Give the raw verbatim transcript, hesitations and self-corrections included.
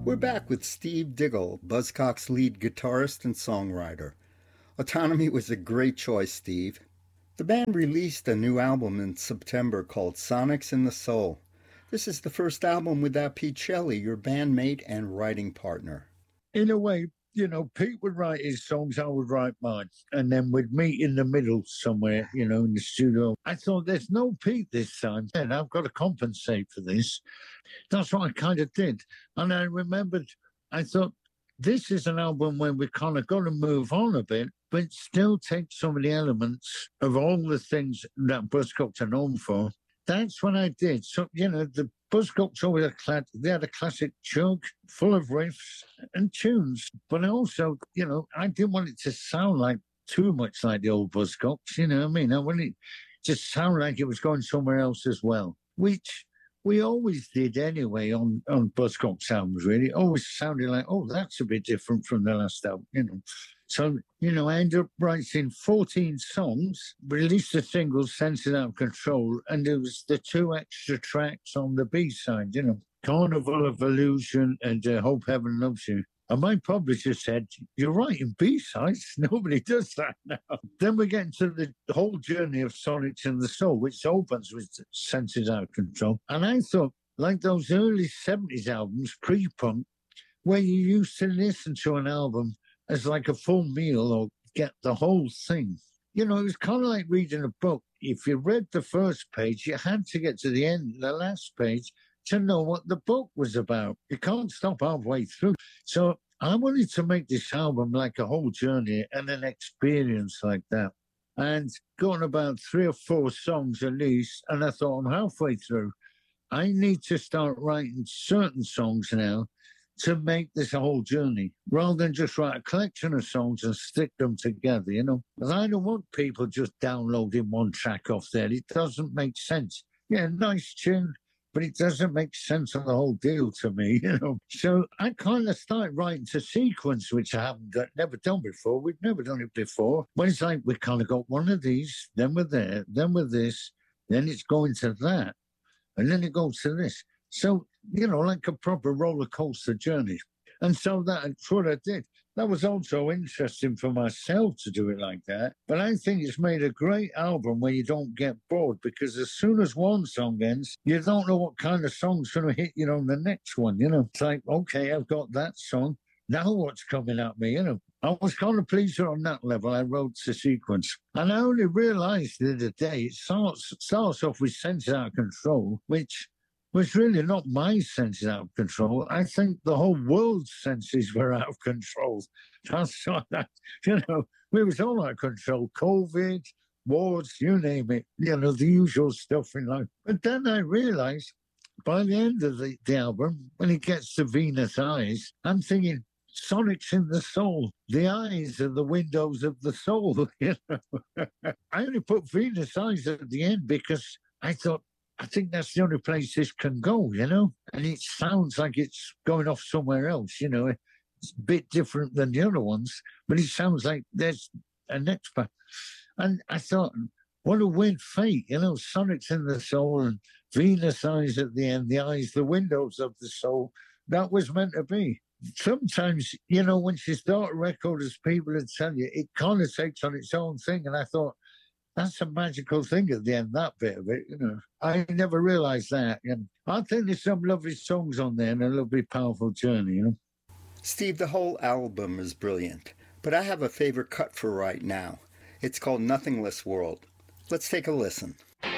We're back with Steve Diggle, Buzzcocks lead guitarist and songwriter. Autonomy was a great choice, Steve. The band released a new album in September called Sonics in the Soul. This is the first album without Pete Shelley, your bandmate and writing partner. In a way, you know, Pete would write his songs, I would write mine. And then we'd meet in the middle somewhere, you know, in the studio. I thought, there's no Pete this time, and I've got to compensate for this. That's what I kind of did. And I remembered, I thought, this is an album where we kind of got to move on a bit, but still take some of the elements of all the things that Buzzcocks are known for. That's what I did. So, you know, the Buzzcocks always had, cla- they had a classic chunk full of riffs and tunes. But I also, you know, I didn't want it to sound like too much like the old Buzzcocks, you know what I mean? I wanted it to sound like it was going somewhere else as well, which we always did anyway on, on Buzzcocks albums, really. It always sounded like, oh, that's a bit different from the last album, you know. So, you know, I ended up writing fourteen songs, released the single Senses Out of Control, and there was the two extra tracks on the B-side, you know, Carnival of Illusion and uh, Hope Heaven Loves You. And my publisher said, you're writing B-sides? Nobody does that now. Then we get into the whole journey of Sonics in the Soul, which opens with Senses Out of Control. And I thought, like those early seventies albums, pre-punk, where you used to listen to an album as like a full meal or get the whole thing. You know, it was kind of like reading a book. If you read the first page, you had to get to the end, the last page, to know what the book was about. You can't stop halfway through. So I wanted to make this album like a whole journey and an experience like that. And got about three or four songs at least, and I thought, I'm halfway through. I need to start writing certain songs now to make this a whole journey, rather than just write a collection of songs and stick them together, you know. Because I don't want people just downloading one track off there. It doesn't make sense. Yeah, nice tune, but it doesn't make sense on the whole deal to me, you know. So I kind of started writing to sequence, which I haven't done, never done before. We've never done it before. But it's like we kind of got one of these, then we're there, then we're this, then it's going to that, and then it goes to this. So, you know, like a proper roller coaster journey. And so that's what I did. That was also interesting for myself to do it like that. But I think it's made a great album where you don't get bored, because as soon as one song ends, you don't know what kind of song's going to hit you on the next one. You know, it's like, okay, I've got that song. Now what's coming at me? You know, I was kind of pleased on that level. I wrote the sequence. And I only realized the other day, it starts, starts off with Senses Out of Control, which was really not my senses out of control. I think the whole world's senses were out of control. That's what that, you know, we was all out of control. COVID, wars, you name it, you know, the usual stuff in life. But then I realized by the end of the, the album, when it gets to Venus Eyes, I'm thinking, Sonics in the Soul. The eyes are the windows of the soul. You know? I only put Venus Eyes at the end because I thought, I think that's the only place this can go, you know? And it sounds like it's going off somewhere else, you know? It's a bit different than the other ones, but it sounds like there's a next part. And I thought, what a weird fate, you know? Sonics in the Soul and Venus Eyes at the end, the eyes, the windows of the soul. That was meant to be. Sometimes, you know, once you start a record, as people would tell you, it kind of takes on its own thing. And I thought, that's a magical thing at the end, that bit of it, you know. I never realised that. And I think there's some lovely songs on there and a lovely, powerful journey, you know. Steve, the whole album is brilliant, but I have a favorite cut for right now. It's called Nothingless World. Let's take a listen.